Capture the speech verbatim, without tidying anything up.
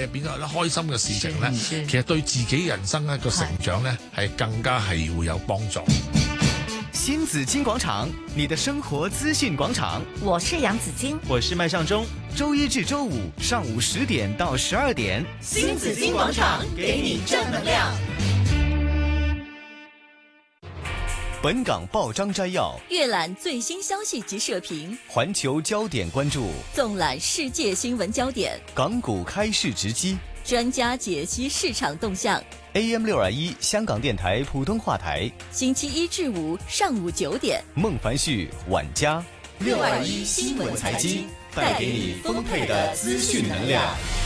快變咗開心嘅事情咧，其實對自己人生一個成長咧係更加係會有幫助。 新紫荊廣場，你的生活資訊廣場。 我是楊紫荊， 我是麥尚中。周一至周五上午十點到十二點， 新紫荊廣場給你正能量。 本港報章摘要， 閱覽最新消息及社評， 環球焦點關注， 縱覽世界新聞焦點， 港股開市直擊， 專家解析市場動向。 A M 六二一香港電台普通話台， 星期一至五上午九點， 孟凡旭、晚家， 六二一新聞財經，帶給你豐沛的資訊能量。